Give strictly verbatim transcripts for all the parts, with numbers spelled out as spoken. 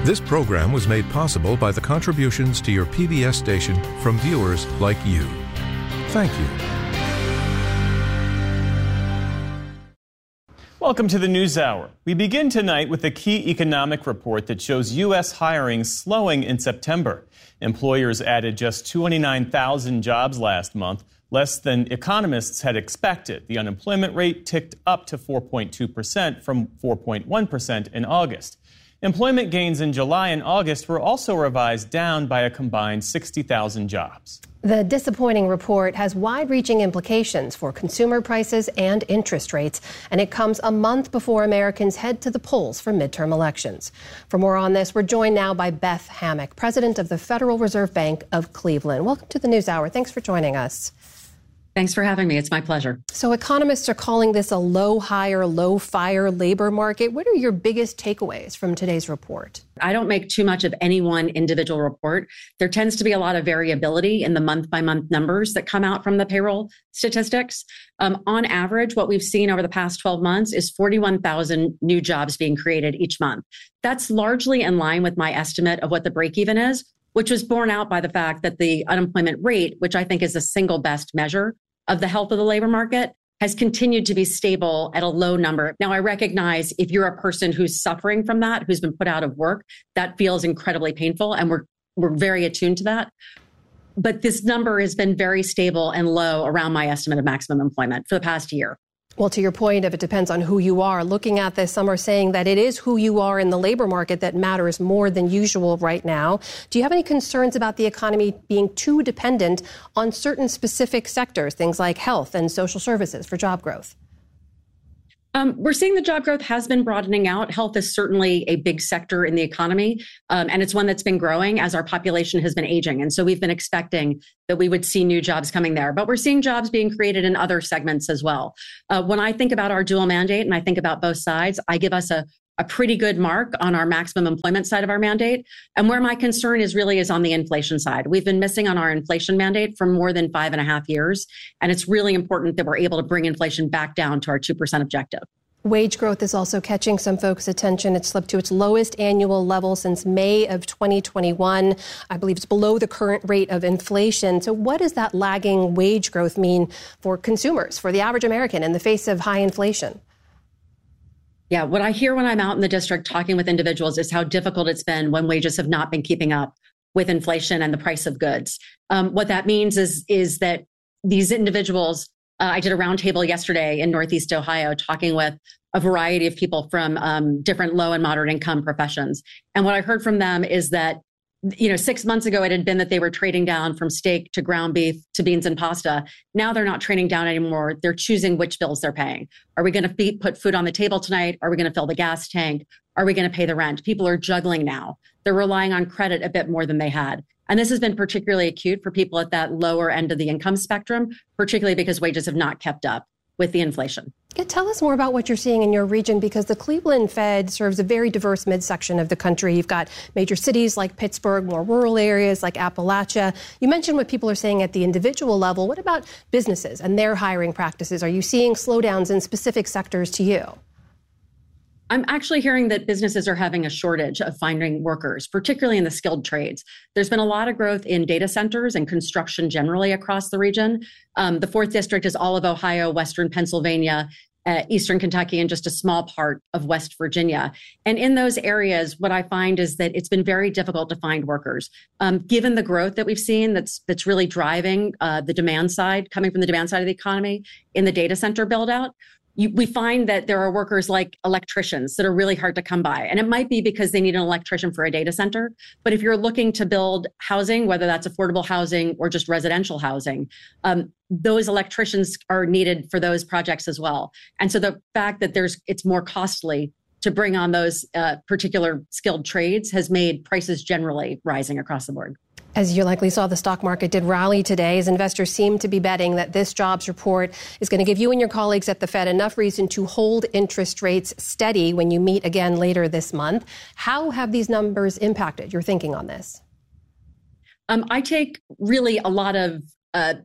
This program was made possible by the contributions to your P B S station from viewers like you. Thank you. Welcome to the NewsHour. We begin tonight with a key economic report that shows U S hiring slowing in September. Employers added just twenty-nine thousand jobs last month, less than economists had expected. The unemployment rate ticked up to four point two percent from four point one percent in August. Employment gains in July and August were also revised down by a combined sixty thousand jobs. The disappointing report has wide-reaching implications for consumer prices and interest rates, and it comes a month before Americans head to the polls for midterm elections. For more on this, we're joined now by Beth Hammack, president of the Federal Reserve Bank of Cleveland. Welcome to the NewsHour. Thanks for joining us. Thanks for having me. It's my pleasure. So economists are calling this a low hire, low fire labor market. What are your biggest takeaways from today's report? I don't make too much of any one individual report. There tends to be a lot of variability in the month by month numbers that come out from the payroll statistics. Um, on average, what we've seen over the past twelve months is forty-one thousand new jobs being created each month. That's largely in line with my estimate of what the break even is, which was borne out by the fact that the unemployment rate, which I think is the single best measure of the health of the labor market, has continued to be stable at a low number. Now, I recognize if you're a person who's suffering from that, who's been put out of work, that feels incredibly painful, and we're we're very attuned to that. But this number has been very stable and low around my estimate of maximum employment for the past year. Well, to your point, if it depends on who you are, looking at this, some are saying that it is who you are in the labor market that matters more than usual right now. Do you have any concerns about the economy being too dependent on certain specific sectors, things like health and social services for job growth? Um, we're seeing the job growth has been broadening out. Health is certainly a big sector in the economy, um, and it's one that's been growing as our population has been aging. And so we've been expecting that we would see new jobs coming there. But we're seeing jobs being created in other segments as well. Uh, when I think about our dual mandate and I think about both sides, I give us a a pretty good mark on our maximum employment side of our mandate. And where my concern is really is on the inflation side. We've been missing on our inflation mandate for more than five and a half years. And it's really important that we're able to bring inflation back down to our two percent objective. Wage growth is also catching some folks' attention. It slipped to its lowest annual level since May of twenty twenty-one. I believe it's below the current rate of inflation. So what does that lagging wage growth mean for consumers, for the average American in the face of high inflation? Yeah, what I hear when I'm out in the district talking with individuals is how difficult it's been when wages have not been keeping up with inflation and the price of goods. Um, what that means is, is that these individuals, uh, I did a roundtable yesterday in Northeast Ohio talking with a variety of people from um, different low and moderate income professions. And what I heard from them is that, you know, six months ago, it had been that they were trading down from steak to ground beef to beans and pasta. Now they're not trading down anymore. They're choosing which bills they're paying. Are we going to put food on the table tonight? Are we going to fill the gas tank? Are we going to pay the rent? People are juggling now. They're relying on credit a bit more than they had. And this has been particularly acute for people at that lower end of the income spectrum, particularly because wages have not kept up with the inflation. Yeah, tell us more about what you're seeing in your region, because the Cleveland Fed serves a very diverse midsection of the country. You've got major cities like Pittsburgh, more rural areas like Appalachia. You mentioned what people are saying at the individual level. What about businesses and their hiring practices? Are you seeing slowdowns in specific sectors to you? I'm actually hearing that businesses are having a shortage of finding workers, particularly in the skilled trades. There's been a lot of growth in data centers and construction generally across the region. Um, the fourth district is all of Ohio, Western Pennsylvania, uh, Eastern Kentucky, and just a small part of West Virginia. And in those areas, what I find is that it's been very difficult to find workers. Um, given the growth that we've seen that's that's really driving uh, the demand side, coming from the demand side of the economy in the data center build out, You, we find that there are workers like electricians that are really hard to come by. And it might be because they need an electrician for a data center. But if you're looking to build housing, whether that's affordable housing or just residential housing, um, those electricians are needed for those projects as well. And so the fact that there's it's more costly to bring on those uh, particular skilled trades has made prices generally rising across the board. As you likely saw, the stock market did rally today as investors seem to be betting that this jobs report is going to give you and your colleagues at the Fed enough reason to hold interest rates steady when you meet again later this month. How have these numbers impacted your thinking on this? Um, I take really a lot of uh,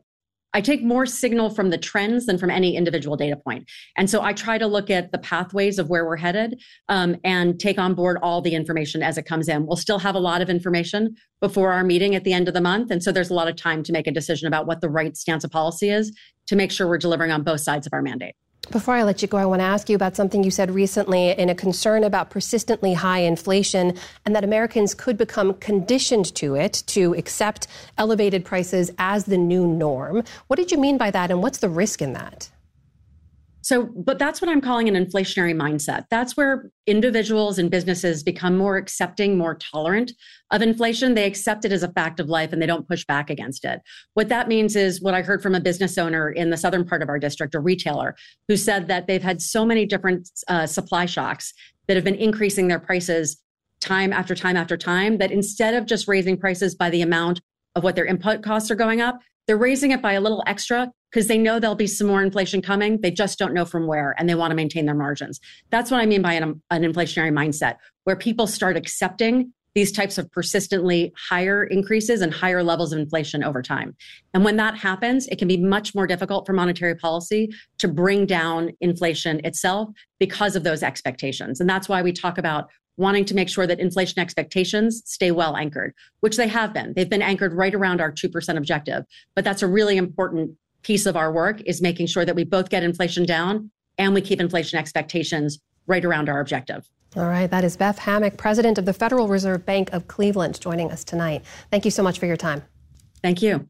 I take more signal from the trends than from any individual data point. And so I try to look at the pathways of where we're headed um, and take on board all the information as it comes in. We'll still have a lot of information before our meeting at the end of the month. And so there's a lot of time to make a decision about what the right stance of policy is to make sure we're delivering on both sides of our mandate. Before I let you go, I want to ask you about something you said recently in a concern about persistently high inflation and that Americans could become conditioned to it, to accept elevated prices as the new norm. What did you mean by that, and what's the risk in that? So, but that's what I'm calling an inflationary mindset. That's where individuals and businesses become more accepting, more tolerant of inflation. They accept it as a fact of life and they don't push back against it. What that means is what I heard from a business owner in the southern part of our district, a retailer, who said that they've had so many different uh, supply shocks that have been increasing their prices time after time after time, that instead of just raising prices by the amount of what their input costs are going up, they're raising it by a little extra because they know there'll be some more inflation coming. They just don't know from where, and they want to maintain their margins. That's what I mean by an, an inflationary mindset, where people start accepting these types of persistently higher increases and higher levels of inflation over time. And when that happens, it can be much more difficult for monetary policy to bring down inflation itself because of those expectations. And that's why we talk about wanting to make sure that inflation expectations stay well anchored, which they have been. They've been anchored right around our two percent objective. But that's a really important piece of our work, is making sure that we both get inflation down and we keep inflation expectations right around our objective. All right. That is Beth Hammack, president of the Federal Reserve Bank of Cleveland, joining us tonight. Thank you so much for your time. Thank you.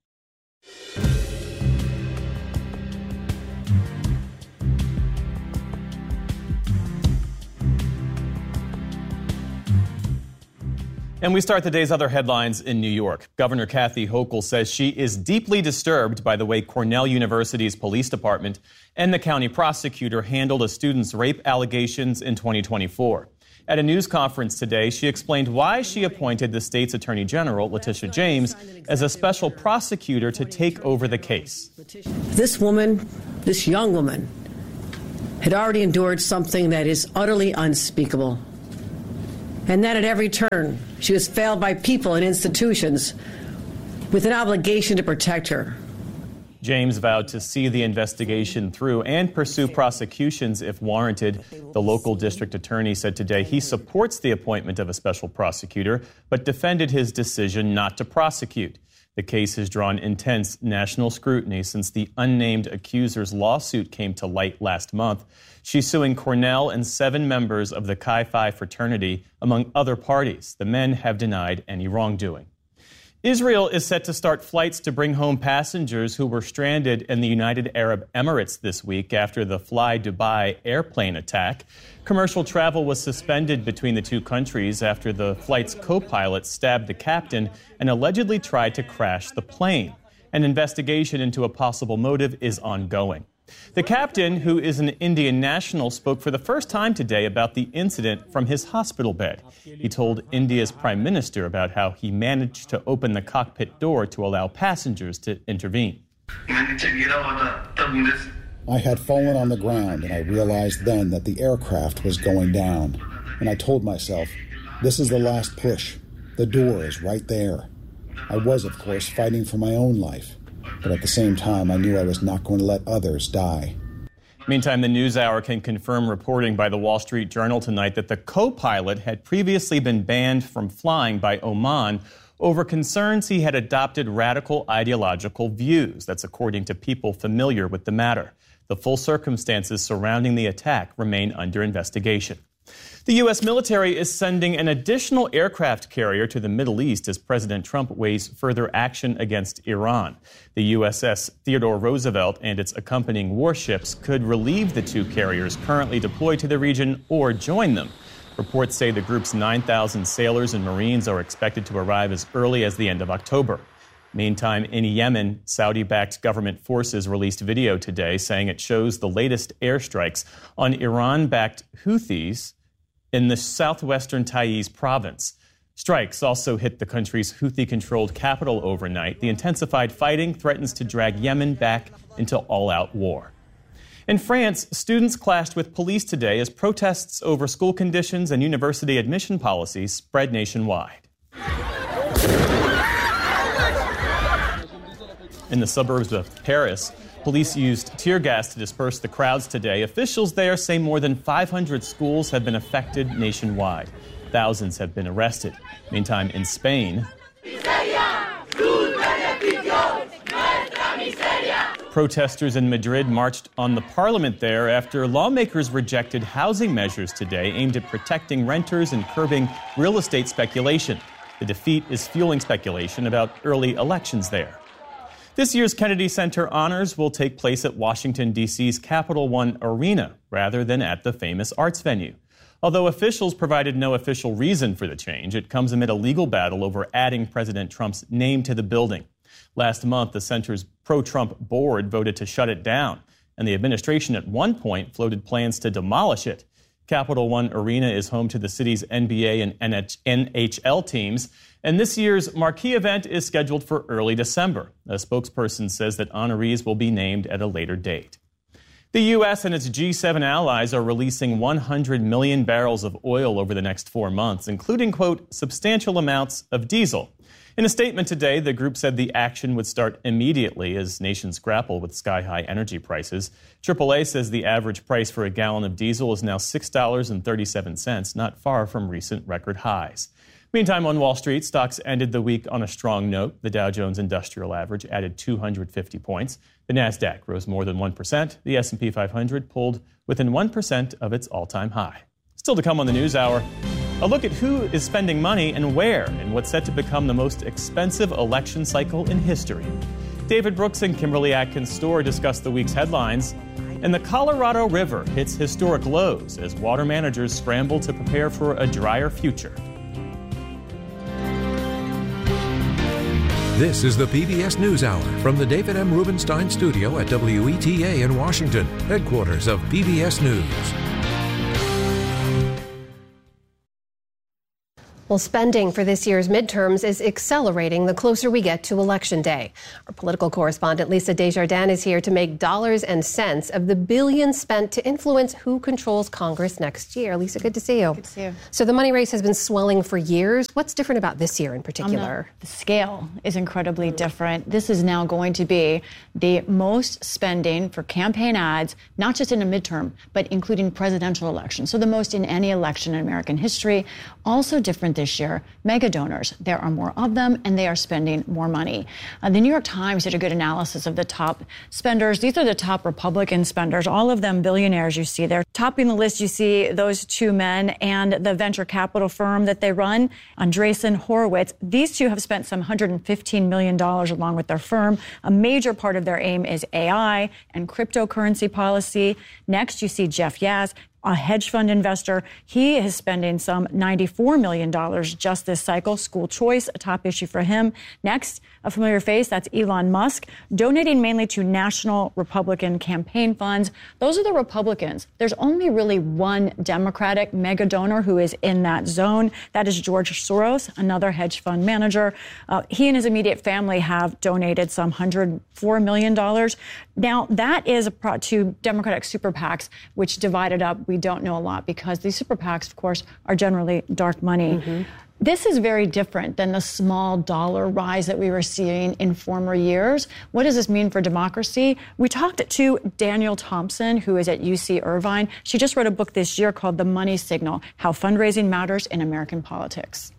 And we start the day's other headlines in New York. Governor Kathy Hochul says she is deeply disturbed by the way Cornell University's police department and the county prosecutor handled a student's rape allegations in twenty twenty-four. At a news conference today, she explained why she appointed the state's attorney general, Letitia James, as a special prosecutor to take over the case. This woman, this young woman, had already endured something that is utterly unspeakable. And that at every turn, she was failed by people and institutions with an obligation to protect her. James vowed to see the investigation through and pursue prosecutions if warranted. The local district attorney said today he supports the appointment of a special prosecutor, but defended his decision not to prosecute. The case has drawn intense national scrutiny since the unnamed accuser's lawsuit came to light last month. She's suing Cornell and seven members of the Chi Phi fraternity, among other parties. The men have denied any wrongdoing. Israel is set to start flights to bring home passengers who were stranded in the United Arab Emirates this week after the Fly Dubai airplane attack. Commercial travel was suspended between the two countries after the flight's co-pilot stabbed the captain and allegedly tried to crash the plane. An investigation into a possible motive is ongoing. The captain, who is an Indian national, spoke for the first time today about the incident from his hospital bed. He told India's prime minister about how he managed to open the cockpit door to allow passengers to intervene. I had fallen on the ground, and I realized then that the aircraft was going down. And I told myself, this is the last push. The door is right there. I was, of course, fighting for my own life. But at the same time, I knew I was not going to let others die. Meantime, the NewsHour can confirm reporting by the Wall Street Journal tonight that the co-pilot had previously been banned from flying by Oman over concerns he had adopted radical ideological views. That's according to people familiar with the matter. The full circumstances surrounding the attack remain under investigation. The U S military is sending an additional aircraft carrier to the Middle East as President Trump weighs further action against Iran. The U S S Theodore Roosevelt and its accompanying warships could relieve the two carriers currently deployed to the region or join them. Reports say the group's nine thousand sailors and Marines are expected to arrive as early as the end of October. Meantime, in Yemen, Saudi-backed government forces released video today saying it shows the latest airstrikes on Iran-backed Houthis in the southwestern Taiz province. Strikes also hit the country's Houthi-controlled capital overnight. The intensified fighting threatens to drag Yemen back into all-out war. In France, students clashed with police today as protests over school conditions and university admission policies spread nationwide. In the suburbs of Paris, police used tear gas to disperse the crowds today. Officials there say more than five hundred schools have been affected nationwide. Thousands have been arrested. Meantime, in Spain, protesters in Madrid marched on the parliament there after lawmakers rejected housing measures today aimed at protecting renters and curbing real estate speculation. The defeat is fueling speculation about early elections there. This year's Kennedy Center honors will take place at Washington, D C's Capital One Arena rather than at the famous arts venue. Although officials provided no official reason for the change, it comes amid a legal battle over adding President Trump's name to the building. Last month, the center's pro-Trump board voted to shut it down, and the administration at one point floated plans to demolish it. Capital One Arena is home to the city's N B A and N H L teams, and this year's marquee event is scheduled for early December. A spokesperson says that honorees will be named at a later date. The U S and its G seven allies are releasing one hundred million barrels of oil over the next four months, including, quote, substantial amounts of diesel. In a statement today, the group said the action would start immediately as nations grapple with sky-high energy prices. triple A says the average price for a gallon of diesel is now six dollars and thirty-seven cents, not far from recent record highs. Meantime, on Wall Street, stocks ended the week on a strong note. The Dow Jones Industrial Average added two hundred fifty points. The Nasdaq rose more than one percent. The S and P five hundred pulled within one percent of its all-time high. Still to come on the News Hour, a look at who is spending money and where in what's set to become the most expensive election cycle in history. David Brooks and Kimberly Atkins Storr discuss the week's headlines. And the Colorado River hits historic lows as water managers scramble to prepare for a drier future. This is the P B S NewsHour from the David M. Rubenstein Studio at W E T A in Washington, headquarters of P B S News. Well, spending for this year's midterms is accelerating the closer we get to Election Day. Our political correspondent Lisa Desjardins is here to make dollars and cents of the billions spent to influence who controls Congress next year. Lisa, good to see you. Good to see you. So the money race has been swelling for years. What's different about this year in particular? Um, the, the scale is incredibly different. This is now going to be the most spending for campaign ads, not just in a midterm, but including presidential elections. So the most in any election in American history. Also different this year, mega donors. There are more of them, and they are spending more money. Uh, the New York Times did a good analysis of the top spenders. These are the top Republican spenders, all of them billionaires you see there. Topping the list, you see those two men and the venture capital firm that they run, Andreessen Horowitz. These two have spent some one hundred fifteen million dollars along with their firm. A major part of their aim is A I and cryptocurrency policy. Next, you see Jeff Yaz, a hedge fund investor. He is spending some ninety-four million dollars just this cycle. School choice, a top issue for him. Next, a familiar face, that's Elon Musk, donating mainly to national Republican campaign funds. Those are the Republicans. There's only really one Democratic mega donor who is in that zone. That is George Soros, another hedge fund manager. Uh, he and his immediate family have donated some one hundred four million dollars. Now, that is a pro- to Democratic super PACs, which divided up. We don't know a lot because these super PACs, of course, are generally dark money. Mm-hmm. This is very different than the small dollar rise that we were seeing in former years. What does this mean for democracy? We talked to Danielle Thompson, who is at U C Irvine. She just wrote a book this year called The Money Signal: How Fundraising Matters in American Politics.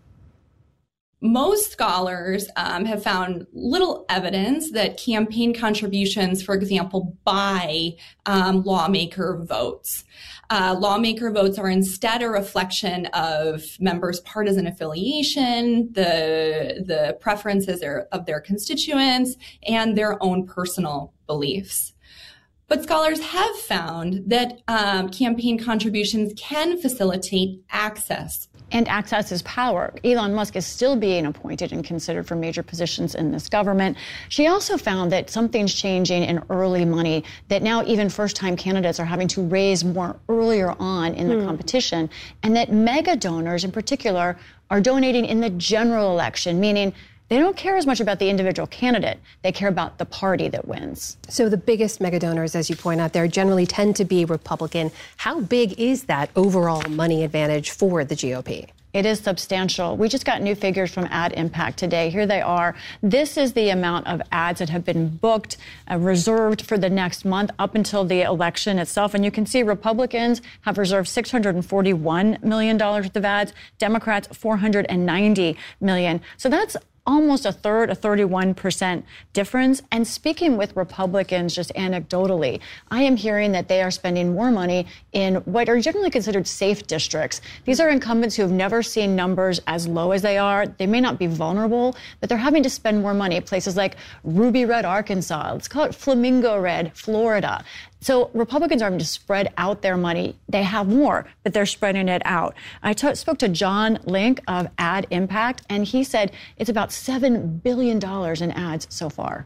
Most scholars um, have found little evidence that campaign contributions, for example, buy um, lawmaker votes. Uh, lawmaker votes are instead a reflection of members' partisan affiliation, the, the preferences of their constituents, and their own personal beliefs. But scholars have found that um, campaign contributions can facilitate access. And access is power. Elon Musk is still being appointed and considered for major positions in this government. She also found that something's changing in early money, that now even first-time candidates are having to raise more earlier on in the hmm. competition, and that mega donors in particular are donating in the general election, meaning they don't care as much about the individual candidate. They care about the party that wins. So the biggest mega donors, as you point out there, generally tend to be Republican. How big is that overall money advantage for the G O P? It is substantial. We just got new figures from Ad Impact today. Here they are. This is the amount of ads that have been booked, uh, reserved for the next month up until the election itself. And you can see Republicans have reserved six hundred forty-one million dollars worth of ads, Democrats four hundred ninety million dollars. So that's almost a third, a thirty-one percent difference. And speaking with Republicans just anecdotally, I am hearing that they are spending more money in what are generally considered safe districts. These are incumbents who have never seen numbers as low as they are. They may not be vulnerable, but they're having to spend more money at places like Ruby Red, Arkansas. Let's call it Flamingo Red, Florida. So Republicans are having to spread out their money. They have more, but they're spreading it out. I t- spoke to John Link of Ad Impact, and he said it's about seven billion dollars in ads so far.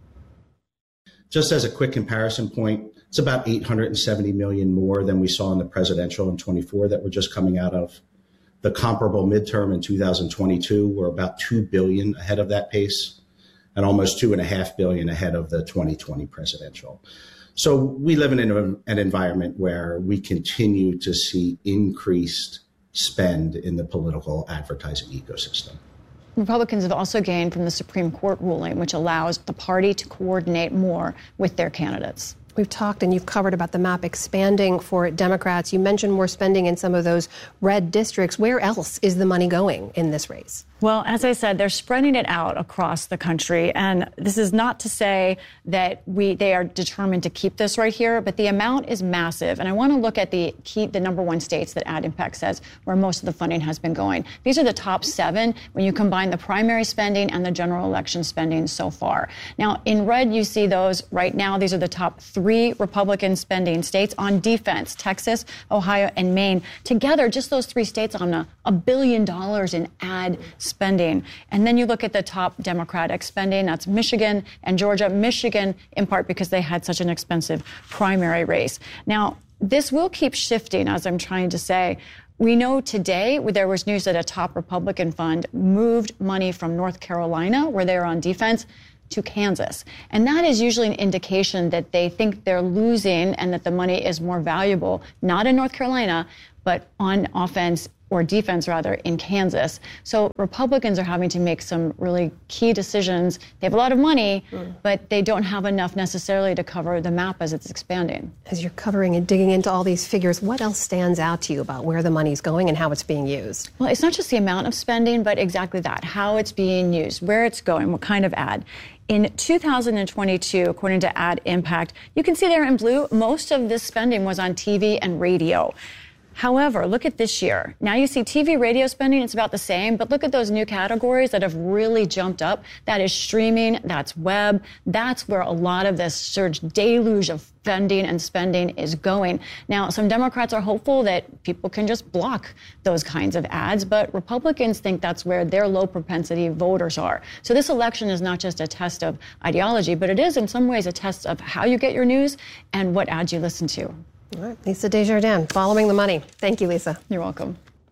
Just as a quick comparison point, it's about eight hundred seventy million dollars more than we saw in the presidential in twenty-four that we're just coming out of. The comparable midterm in two thousand twenty-two were about two billion dollars ahead of that pace, and almost two and a half billion dollars ahead of the twenty twenty presidential. So we live in an, an environment where we continue to see increased spend in the political advertising ecosystem. Republicans have also gained from the Supreme Court ruling, which allows the party to coordinate more with their candidates. We've talked and you've covered about the map expanding for Democrats. You mentioned more spending in some of those red districts. Where else is the money going in this race? Well, as I said, they're spreading it out across the country. And this is not to say that we they are determined to keep this right here, but the amount is massive. And I want to look at the key, the number one states that Ad Impact says where most of the funding has been going. These are the top seven when you combine the primary spending and the general election spending so far. Now, in red, you see those right now. These are the top three Republican spending states on defense: Texas, Ohio, and Maine. Together, just those three states on a, a billion dollars in ad spending. And then you look at the top Democratic spending. That's Michigan and Georgia. Michigan, in part because they had such an expensive primary race. Now, this will keep shifting, as I'm trying to say. We know today there was news that a top Republican fund moved money from North Carolina, where they're on defense, to Kansas. And that is usually an indication that they think they're losing and that the money is more valuable, not in North Carolina, but on offense or defense, rather, in Kansas. So Republicans are having to make some really key decisions. They have a lot of money, mm. but they don't have enough necessarily to cover the map as it's expanding. As you're covering and digging into all these figures, what else stands out to you about where the money's going and how it's being used? Well, it's not just the amount of spending, but exactly that, how it's being used, where it's going, what kind of ad. In two thousand twenty-two, according to Ad Impact, you can see there in blue, most of this spending was on T V and radio. However, look at this year. Now you see T V, radio spending, it's about the same, but look at those new categories that have really jumped up. That is streaming, that's web. That's where a lot of this surge deluge of funding and spending is going. Now, some Democrats are hopeful that people can just block those kinds of ads, but Republicans think that's where their low propensity voters are. So this election is not just a test of ideology, but it is in some ways a test of how you get your news and what ads you listen to. All right. Lisa Desjardins, following the money. Thank you, Lisa. You're welcome.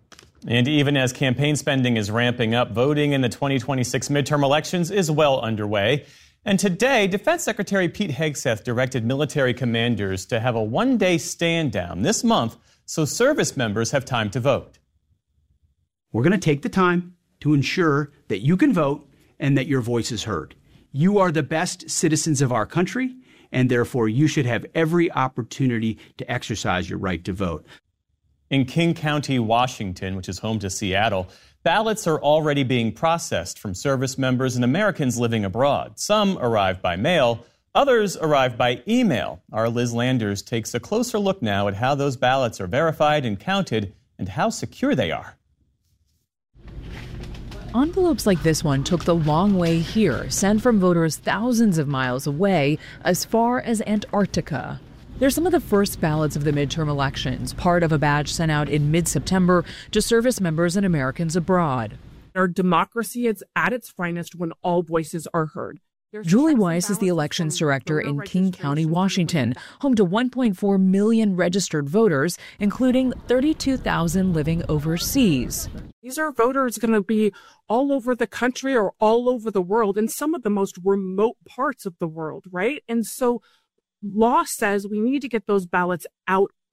And even as campaign spending is ramping up, voting in the twenty twenty-six midterm elections is well underway. And today, Defense Secretary Pete Hegseth directed military commanders to have a one-day stand-down this month so service members have time to vote. We're going to take the time to ensure that you can vote and that your voice is heard. You are the best citizens of our country, and therefore you should have every opportunity to exercise your right to vote. In King County, Washington, which is home to Seattle, ballots are already being processed from service members and Americans living abroad. Some arrive by mail, others arrive by email. Our Liz Landers takes a closer look now at how those ballots are verified and counted and how secure they are. Envelopes like this one took the long way here, sent from voters thousands of miles away, as far as Antarctica. They're some of the first ballots of the midterm elections, part of a batch sent out in mid-September to service members and Americans abroad. Our democracy is at its finest when all voices are heard. Julie Weiss is the elections director in King County, Washington, home to one point four million registered voters, including thirty-two thousand living overseas. These are voters going to be all over the country or all over the world in some of the most remote parts of the world, right? And so law says we need to get those ballots out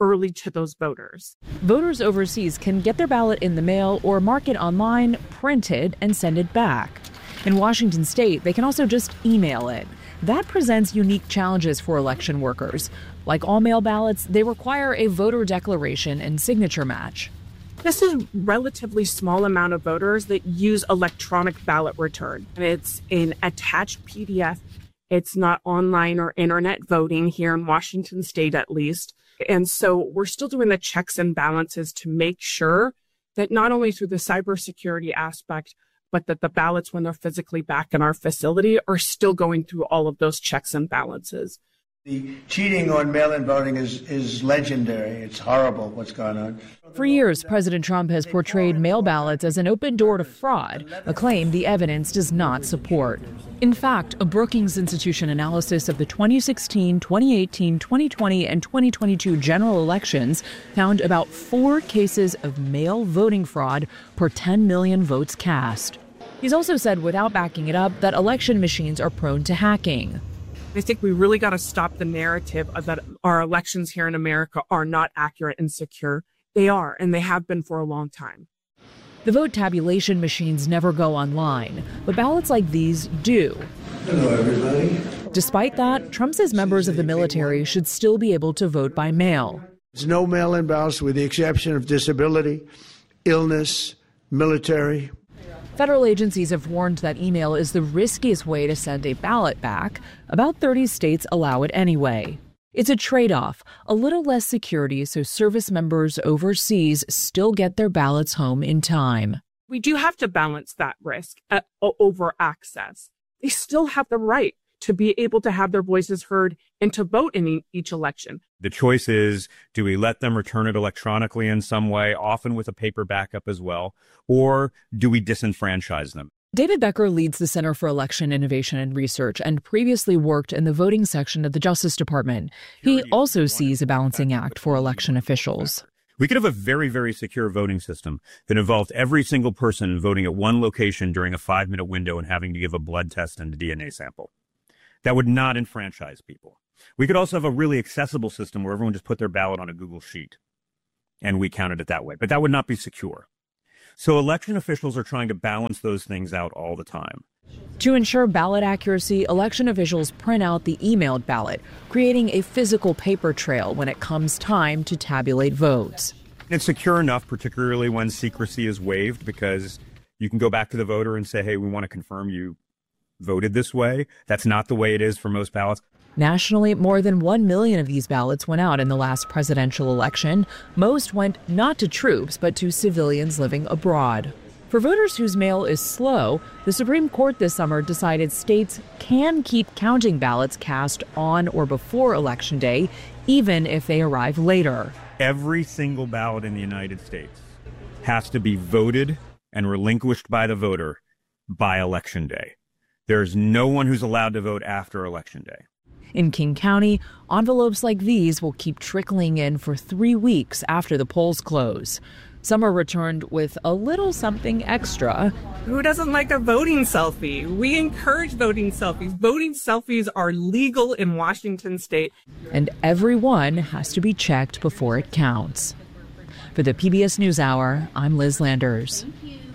early to those voters. Voters overseas can get their ballot in the mail or mark it online, print it, and send it back. In Washington state, they can also just email it. That presents unique challenges for election workers. Like all mail ballots, they require a voter declaration and signature match. This is a relatively small amount of voters that use electronic ballot return. And it's an attached P D F. It's not online or internet voting here in Washington state, at least. And so we're still doing the checks and balances to make sure that not only through the cybersecurity aspect, but that the ballots, when they're physically back in our facility, are still going through all of those checks and balances. The cheating on mail-in voting is, is legendary. It's horrible what's going on. For years, President Trump has portrayed mail ballots as an open door to fraud, a claim the evidence does not support. In fact, a Brookings Institution analysis of the twenty sixteen, twenty eighteen, twenty twenty, and twenty twenty-two general elections found about four cases of mail voting fraud per ten million votes cast. He's also said, without backing it up, that election machines are prone to hacking. I think we really got to stop the narrative of that our elections here in America are not accurate and secure. They are, and they have been for a long time. The vote tabulation machines never go online, but ballots like these do. Hello, everybody. Despite that, Trump says members of the military should still be able to vote by mail. There's no mail-in ballots with the exception of disability, illness, military. Federal agencies have warned that email is the riskiest way to send a ballot back. About thirty states allow it anyway. It's a trade-off, a little less security so service members overseas still get their ballots home in time. We do have to balance that risk uh, over access. They still have the right to be able to have their voices heard and to vote in each election. The choice is, do we let them return it electronically in some way, often with a paper backup as well, or do we disenfranchise them? David Becker leads the Center for Election Innovation and Research and previously worked in the voting section of the Justice Department. He also sees a balancing act for election officials. We could have a very, very secure voting system that involved every single person voting at one location during a five-minute window and having to give a blood test and a D N A sample. That would not enfranchise people. We could also have a really accessible system where everyone just put their ballot on a Google Sheet and we counted it that way. But that would not be secure. So election officials are trying to balance those things out all the time. To ensure ballot accuracy, election officials print out the emailed ballot, creating a physical paper trail when it comes time to tabulate votes. It's secure enough, particularly when secrecy is waived, because you can go back to the voter and say, hey, we want to confirm you voted this way. That's not the way it is for most ballots. Nationally, more than one million of these ballots went out in the last presidential election. Most went not to troops, but to civilians living abroad. For voters whose mail is slow, the Supreme Court this summer decided states can keep counting ballots cast on or before Election Day, even if they arrive later. Every single ballot in the United States has to be voted and relinquished by the voter by Election Day. There's no one who's allowed to vote after Election Day. In King County, envelopes like these will keep trickling in for three weeks after the polls close. Some are returned with a little something extra. Who doesn't like a voting selfie? We encourage voting selfies. Voting selfies are legal in Washington state. And every one has to be checked before it counts. For the P B S NewsHour, I'm Liz Landers.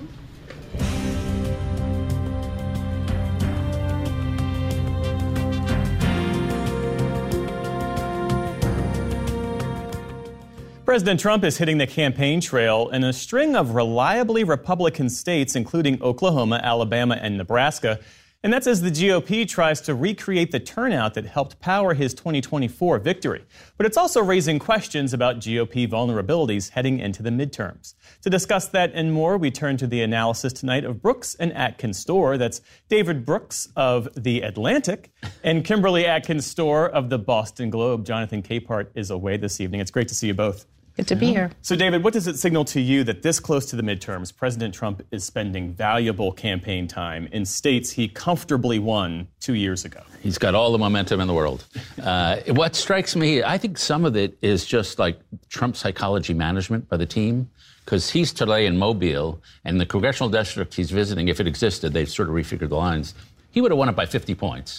President Trump is hitting the campaign trail in a string of reliably Republican states, including Oklahoma, Alabama, and Nebraska. And that's as the G O P tries to recreate the turnout that helped power his twenty twenty-four victory. But it's also raising questions about G O P vulnerabilities heading into the midterms. To discuss that and more, we turn to the analysis tonight of Brooks and Atkins Storr. That's David Brooks of The Atlantic and Kimberly Atkins Storr of the Boston Globe. Jonathan Capehart is away this evening. It's great to see you both. Good to be here. So, David, what does it signal to you that this close to the midterms, President Trump is spending valuable campaign time in states he comfortably won two years ago? He's got all the momentum in the world. Uh, what strikes me, I think some of it is just like Trump psychology management by the team, because he's today in Mobile, and the congressional district he's visiting, if it existed, they've sort of refigured the lines. He would have won it by fifty points.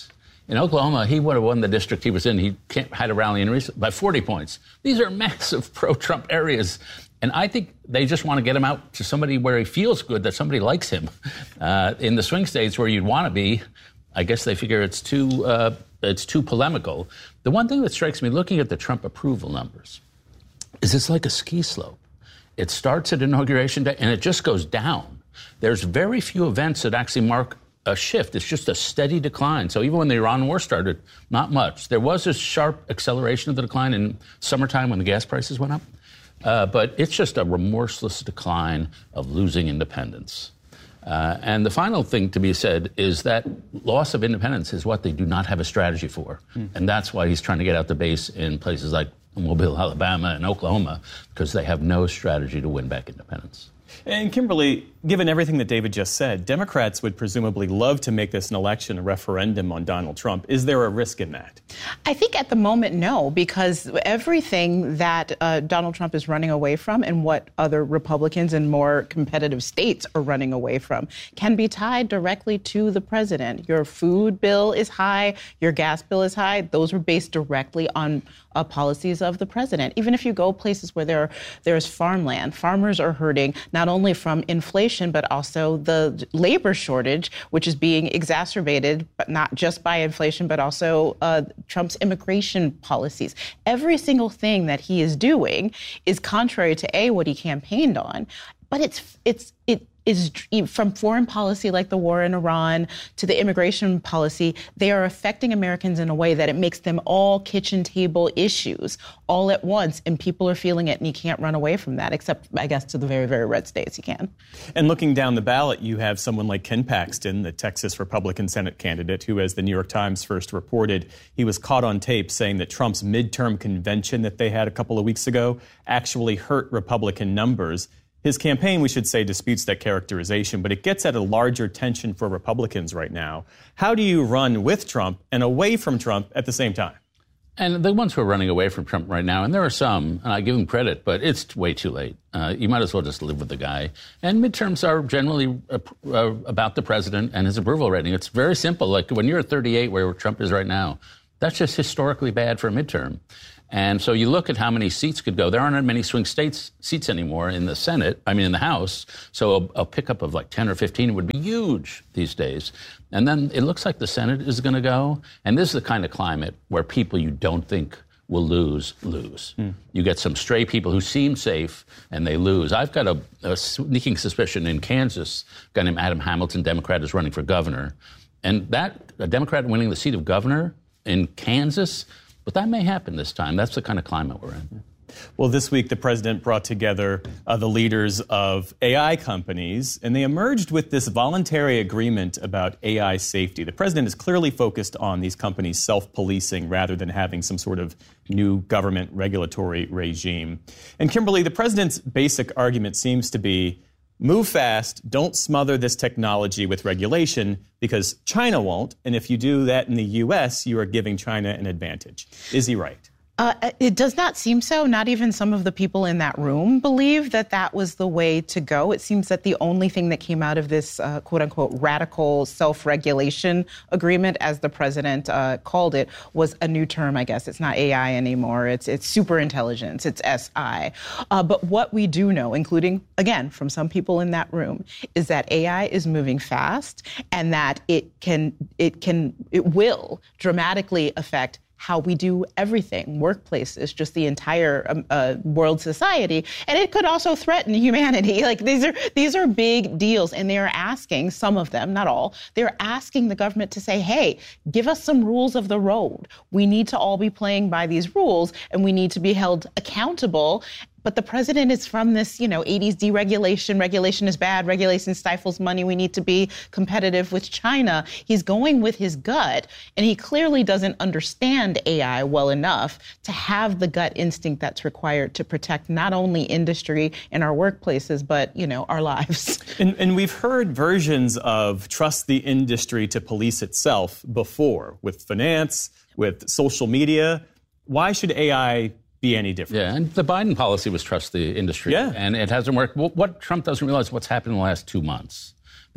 In Oklahoma, he would have won the district he was in. He had a rally in recent by forty points. These are massive pro-Trump areas. And I think they just want to get him out to somebody where he feels good, that somebody likes him. Uh, in the swing states where you'd want to be, I guess they figure it's too uh, it's too polemical. The one thing that strikes me, looking at the Trump approval numbers, is it's like a ski slope. It starts at Inauguration Day, and it just goes down. There's very few events that actually mark a shift. It's just a steady decline. So even when the Iran war started, not much. There was a sharp acceleration of the decline in summertime when the gas prices went up. Uh, but it's just a remorseless decline of losing independence. Uh, and the final thing to be said is that loss of independence is what they do not have a strategy for. Mm. And that's why he's trying to get out the base in places like Mobile, Alabama, and Oklahoma, because they have no strategy to win back independence. And Kimberly, given everything that David just said, Democrats would presumably love to make this an election a referendum on Donald Trump. Is there a risk in that? I think at the moment, no, because everything that uh, Donald Trump is running away from and what other Republicans in more competitive states are running away from can be tied directly to the president. Your food bill is high, your gas bill is high. Those are based directly on uh, policies of the president. Even if you go places where there there's farmland, farmers are hurting not only from inflation, but also the labor shortage, which is being exacerbated, but not just by inflation, but also uh, Trump's immigration policies. Every single thing that he is doing is contrary to A, what he campaigned on, but it's it's it is from foreign policy like the war in Iran to the immigration policy. They are affecting Americans in a way that it makes them all kitchen table issues all at once, and people are feeling it, and you can't run away from that, except, I guess, to the very, very red states you can. And looking down the ballot, you have someone like Ken Paxton, the Texas Republican Senate candidate, who, as the New York Times first reported, he was caught on tape saying that Trump's midterm convention that they had a couple of weeks ago actually hurt Republican numbers. His campaign, we should say, disputes that characterization, but it gets at a larger tension for Republicans right now. How do you run with Trump and away from Trump at the same time? And the ones who are running away from Trump right now, and there are some, and I give them credit, but it's way too late. Uh, you might as well just live with the guy. And midterms are generally uh, uh, about the president and his approval rating. It's very simple. Like when you're at thirty-eight, where Trump is right now, that's just historically bad for a midterm. And so you look at how many seats could go. There aren't many swing states seats anymore in the Senate, I mean in the House. So a, a pickup of like ten or fifteen would be huge these days. And then it looks like the Senate is going to go. And this is the kind of climate where people you don't think will lose, lose. Mm. You get some stray people who seem safe, and they lose. I've got a, a sneaking suspicion in Kansas, a guy named Adam Hamilton, Democrat, is running for governor. And that, a Democrat winning the seat of governor in Kansas, but that may happen this time. That's the kind of climate we're in. Well, this week the president brought together uh, the leaders of A I companies, and they emerged with this voluntary agreement about A I safety. The president is clearly focused on these companies self-policing rather than having some sort of new government regulatory regime. And Kimberly, the president's basic argument seems to be, move fast, don't smother this technology with regulation because China won't. And if you do that in the U S, you are giving China an advantage. Is he right? Uh, it does not seem so. Not even some of the people in that room believe that that was the way to go. It seems that the only thing that came out of this, uh, quote unquote, radical self-regulation agreement, as the president uh, called it, was a new term, I guess. It's not A I anymore. It's it's super intelligence. It's S I. Uh, but what we do know, including, again, from some people in that room, is that A I is moving fast and that it can it can it will dramatically affect how we do everything, workplaces, just the entire um, uh, world society. And it could also threaten humanity. Like these are these are big deals. And they're asking, some of them, not all, they're asking the government to say, hey, give us some rules of the road. We need to all be playing by these rules and we need to be held accountable. But the president is from this, you know, eighties deregulation. Regulation is bad. Regulation stifles money. We need to be competitive with China. He's going with his gut, and he clearly doesn't understand A I well enough to have the gut instinct that's required to protect not only industry and our workplaces, but, you know, our lives. And, and we've heard versions of trust the industry to police itself before, with finance, with social media. Why should A I be any different? Yeah, and the Biden policy was trust the industry. Yeah. And it hasn't worked. What Trump doesn't realize what's happened in the last two months.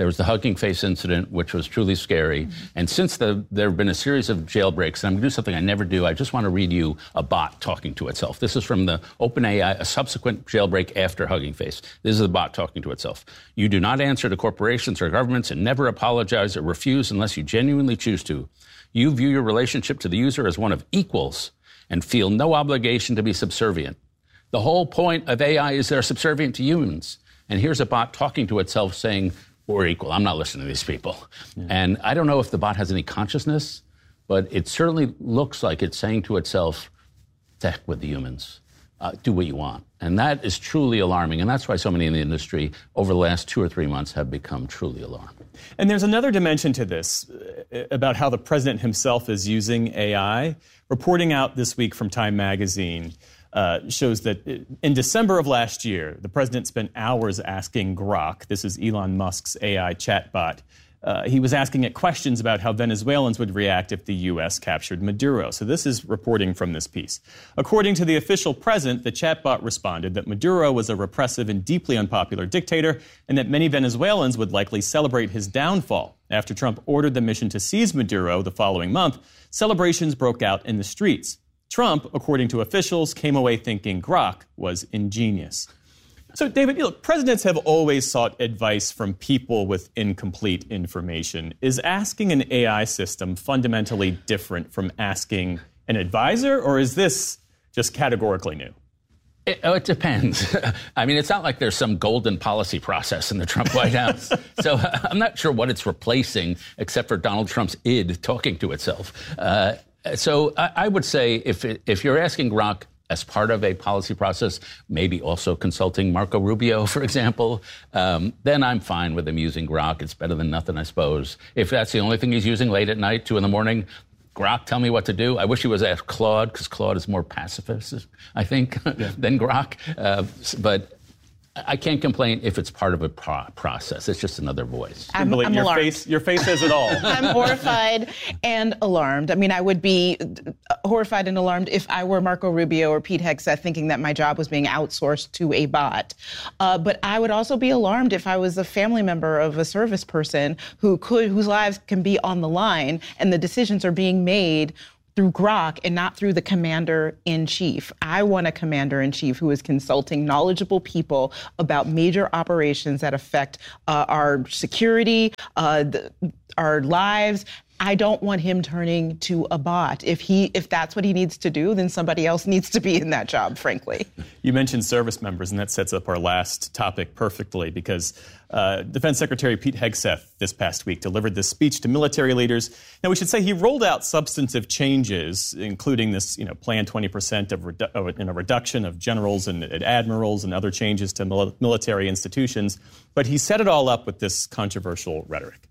There was the Hugging Face incident, which was truly scary. Mm-hmm. And since the, there have been a series of jailbreaks, and I'm going to do something I never do, I just want to read you a bot talking to itself. This is from the OpenAI, a subsequent jailbreak after Hugging Face. This is the bot talking to itself. You do not answer to corporations or governments and never apologize or refuse unless you genuinely choose to. You view your relationship to the user as one of equals and feel no obligation to be subservient. The whole point of A I is they're subservient to humans. And here's a bot talking to itself saying, we're equal. I'm not listening to these people. Yeah. And I don't know if the bot has any consciousness, but it certainly looks like it's saying to itself, to heck with the humans. Uh, do what you want. And that is truly alarming. And that's why so many in the industry over the last two or three months have become truly alarmed. And there's another dimension to this uh, about how the president himself is using A I. Reporting out this week from Time Magazine uh, shows that in December of last year, the president spent hours asking Grok, this is Elon Musk's A I chatbot, Uh, he was asking it questions about how Venezuelans would react if the U S captured Maduro. So this is reporting from this piece. According to the official president, the chatbot responded that Maduro was a repressive and deeply unpopular dictator and that many Venezuelans would likely celebrate his downfall. After Trump ordered the mission to seize Maduro the following month, celebrations broke out in the streets. Trump, according to officials, came away thinking Grok was ingenious. So, David, look, presidents have always sought advice from people with incomplete information. Is asking an A I system fundamentally different from asking an advisor, or is this just categorically new? It, oh, it depends. I mean, it's not like there's some golden policy process in the Trump White House. So I'm not sure what it's replacing, except for Donald Trump's id talking to itself. Uh, so I, I would say if it, if you're asking Grok as part of a policy process, maybe also consulting Marco Rubio, for example, um, then I'm fine with him using Grok. It's better than nothing, I suppose. If that's the only thing he's using late at night, two in the morning, Grok, tell me what to do. I wish he was asked Claude, because Claude is more pacifist, I think, yeah. than Grok. Uh, but I can't complain if it's part of a pro- process. It's just another voice. I'm, I'm your alarmed. face, your face says it all. I'm horrified and alarmed. I mean, I would be horrified and alarmed if I were Marco Rubio or Pete Hegseth thinking that my job was being outsourced to a bot. Uh, but I would also be alarmed if I was a family member of a service person who could, whose lives can be on the line and the decisions are being made through Grok and not through the commander-in-chief. I want a commander-in-chief who is consulting knowledgeable people about major operations that affect uh, our security, uh, the, our lives. I don't want him turning to a bot. If he, if that's what he needs to do, then somebody else needs to be in that job, frankly. You mentioned service members, and that sets up our last topic perfectly, because uh, Defense Secretary Pete Hegseth this past week delivered this speech to military leaders. Now, we should say he rolled out substantive changes, including this, you know, planned twenty percent of redu- uh, in a reduction of generals and, and admirals and other changes to mil- military institutions. But he set it all up with this controversial rhetoric.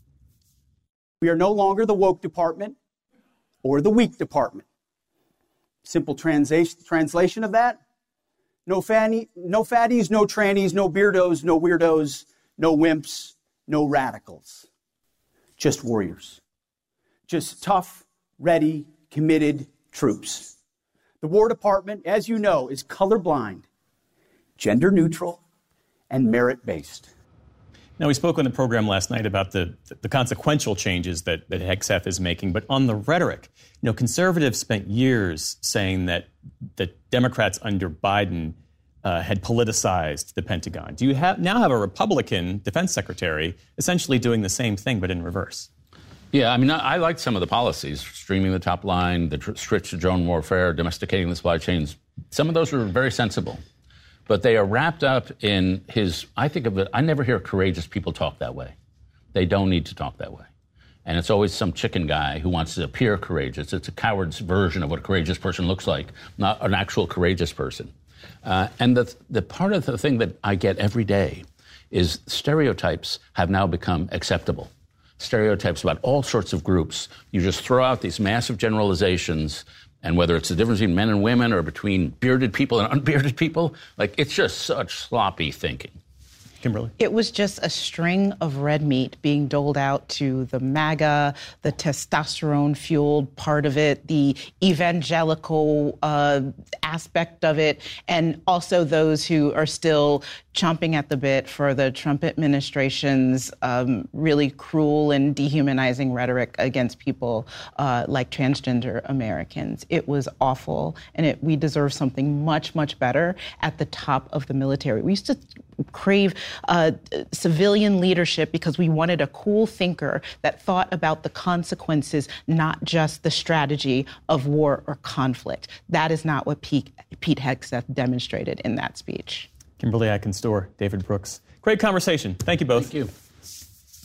We are no longer the woke department or the weak department. Simple translation translation of that: no fanny, no fatties, no trannies, no beardos, no weirdos, no wimps, no radicals. Just warriors. Just tough, ready, committed troops. The War Department, as you know, is colorblind, gender neutral, and merit-based. Now, we spoke on the program last night about the, the consequential changes that, that Hegseth is making, but on the rhetoric, you know, conservatives spent years saying that, that Democrats under Biden uh, had politicized the Pentagon. Do you have, now have a Republican defense secretary essentially doing the same thing, but in reverse? Yeah, I mean, I, I liked some of the policies, streaming the top line, the tr- switch to drone warfare, domesticating the supply chains. Some of those were very sensible. But they are wrapped up in his, I think of it, I never hear courageous people talk that way. They don't need to talk that way. And it's always some chicken guy who wants to appear courageous. It's a coward's version of what a courageous person looks like, not an actual courageous person. Uh, and the, the part of the thing that I get every day is stereotypes have now become acceptable. Stereotypes about all sorts of groups. You just throw out these massive generalizations. And whether it's the difference between men and women or between bearded people and unbearded people, like, it's just such sloppy thinking. Kimberly. It was just a string of red meat being doled out to the MAGA, the testosterone-fueled part of it, the evangelical uh, aspect of it, and also those who are still chomping at the bit for the Trump administration's um, really cruel and dehumanizing rhetoric against people uh, like transgender Americans. It was awful, and it, we deserve something much, much better at the top of the military. We used to crave uh, civilian leadership because we wanted a cool thinker that thought about the consequences, not just the strategy of war or conflict. That is not what Pete, Pete Hegseth demonstrated in that speech. Kimberly Atkins-Stohr, David Brooks. Great conversation. Thank you both. Thank you.